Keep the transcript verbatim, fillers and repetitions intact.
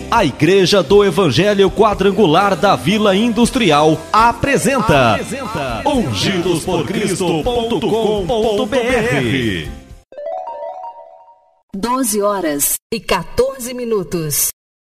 A Igreja do Evangelho Quadrangular da Vila Industrial apresenta, apresenta ungidos por cristo ponto com ponto br. doze horas e quatorze minutos.